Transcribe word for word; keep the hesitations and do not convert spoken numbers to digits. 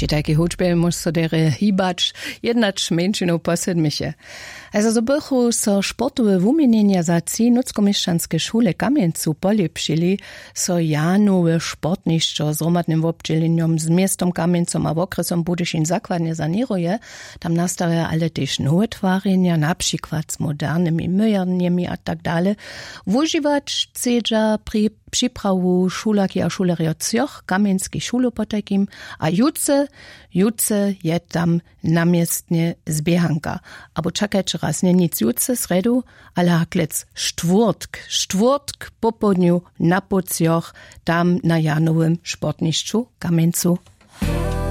Při takiej hudźbie muss so dere hibacz jednacz mężczyzną posedmiche. Also so bychu so sportowe wumienienia za ci nuckomieszczanskie szule Kamieńcu polepszyli, so janowe sportniszczo z romadnym obdzieleniom z miastom Kamieńcom a w okresom Budyšin zakładnie saniruje, tam nastaje ale też nowe twarzenia, na przykład z modernymi myjarniami a tak dalej. Wużywać chcedza pri przyprawu szulaki a szuleri od cioch kamieńskich szulu po takim, a jutce, jutce je tam namiestnie zbiehanka. Abo czekać raz nie nic jutce z redu, ale haklec sztwórtk, sztwórtk po południu na pocioch tam na janowym sportniszczu Kamieńcu